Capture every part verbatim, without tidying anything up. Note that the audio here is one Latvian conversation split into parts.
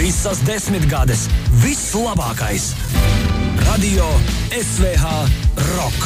Visas desmitgades, viss labākais. Radio S V H Rock.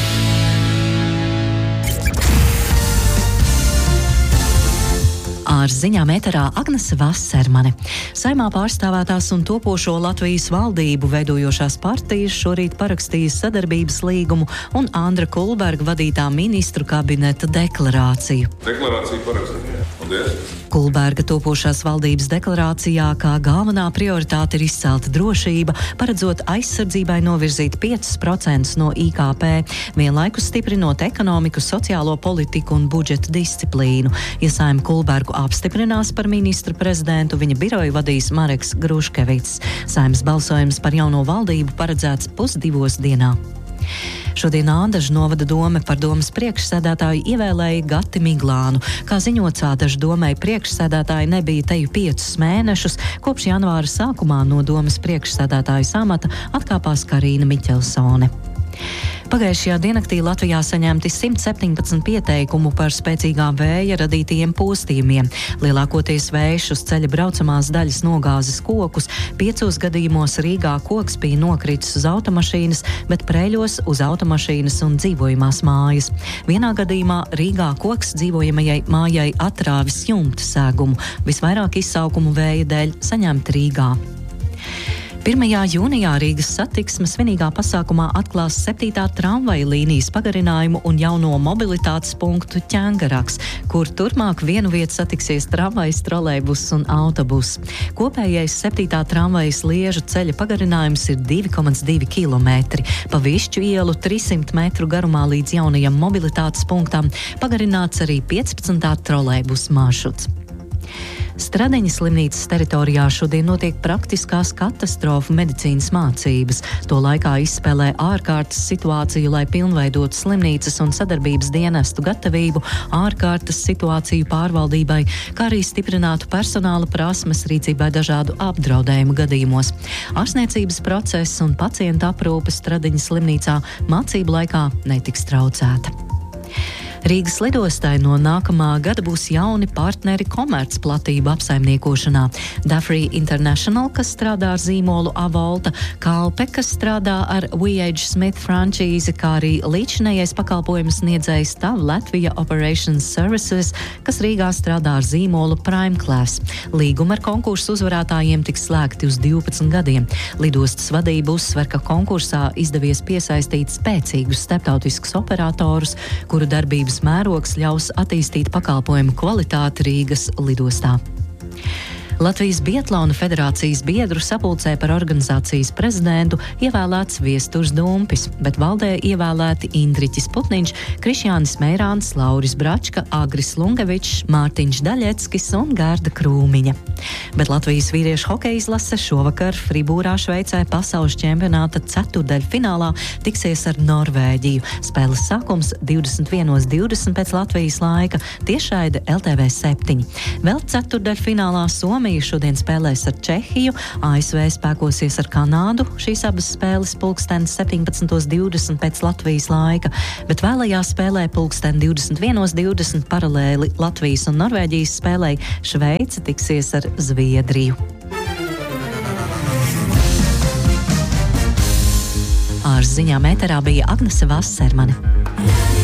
Ar ziņām ēterā Agnese Vasermane. Saimā pārstāvētās un topošo Latvijas valdību veidojošās partijas šorīt parakstījas sadarbības līgumu un Andra Kulberga vadītā ministru kabineta deklarāciju. Deklarācija parakstīta. Paldies. Kulberga topošās valdības deklarācijā kā galvenā prioritāte ir izcelta drošība, paredzot aizsardzībai novirzīt piecus procentus no I K P, vienlaikus stiprinot ekonomiku, sociālo politiku un budžeta disciplīnu. Ja Saima Kulbergu apstiprinās par ministru prezidentu, viņa biroju vadīs Mareks Gruškevits. Saimas balsojums par jauno valdību paredzēts pusdivos dienā. Šodien Ādažu novada dome par domes priekšsēdētāju ievēlēja Gati Miglānu. Kā ziņots, Ādažu domei priekšsēdētāji nebija teju piecus mēnešus, kopš janvāra sākumā no domes priekšsēdētājas amata atkāpās Karīna Miķelsone. Pagājušajā diennaktī Latvijā saņemti simt septiņpadsmit pieteikumu par spēcīgā vēja radītajiem postījumiem. Lielākoties vējš uz ceļa braucamās daļas nogāzes kokus, piecos gadījumos Rīgā koks bija nokritis uz automašīnas, bet Preļos uz automašīnas un dzīvojamās mājas. Vienā gadījumā Rīgā koks dzīvojamajai mājai atrāvis jumta segumu. Visvairāk izsaukumu vēja dēļ saņemti Rīgā. pirmajā jūnijā Rīgas satiksmes svinīgā pasākumā atklās septītā tramvaja līnijas pagarinājumu un jauno mobilitātes punktu Ķengaraks, kur turpmāk vienu vietu satiksies tramvajs, trolejbus un autobus. Kopējais septītā tramvajas liežu ceļa pagarinājums ir divi komats divi kilometri. Pa Višķu ielu trīssimt metru garumā līdz jaunajam mobilitātes punktam pagarināts arī piecpadsmitā trolejbus maršruts. Stradiņas slimnīcas teritorijā šodien notiek praktiskās katastrofu medicīnas mācības. To laikā izspēlē ārkārtas situāciju, lai pilnveidotu slimnīcas un sadarbības dienestu gatavību ārkārtas situāciju pārvaldībai, kā arī stiprinātu personāla prasmes rīcībai dažādu apdraudējumu gadījumos. Ārstniecības process un pacienta aprūpe Stradiņas slimnīcā mācību laikā netiks traucēta. Rīgas lidostai no nākamā gada būs jauni partneri komercplatību apsaimniekošanā. Dafree International, kas strādā ar zīmolu Avolta, Kalpe, kas strādā ar V H Smith frančīzi, kā arī līdzinējais pakalpojumu sniedzējs Tav Latvija Operations Services, kas Rīgā strādā ar zīmolu Prime Class. Līguma ar konkursu uzvarētājiem tiks slēgti uz divpadsmit gadiem. Lidostas vadība uzsver, ka konkursā izdevies piesaistīt spēcīgus starptautiskus operatorus, kuru darbības mērogs ļaus attīstīt pakalpojumu kvalitāti Rīgas lidostā. Latvijas Biatlona federācijas biedru sapulcē par organizācijas prezidentu ievēlēts Viesturs Dumpis, bet valdē ievēlēti Indriķis Putniņš, Krišjānis Meirāns, Lauris Bračka, Agris Lungevičs, Mārtiņš Daļeckis un Garda Krūmiņa. Bet Latvijas vīriešu hokeja izlase šovakar Fribūrā Šveicē pasaules čempionāta ceturtdaļfinālā tiksies ar Norvēģiju. Spēles sākums divdesmit viens divdesmit pēc Latvijas laika, tiešraide L T V septiņi. Vēl ceturtdaļfinālā Somija šodien spēlēs ar Čehiju, A S V spēkosies ar Kanādu, šīs abas spēles pulksten septiņpadsmit divdesmit pēc Latvijas laika, bet vēlajā spēlē pulksten divdesmit viens divdesmit paralēli Latvijas un Norvēģijas spēlei Šveice tiksies ar Zviedriju. Ar ziņām ēterā bija Agnese Vasermane.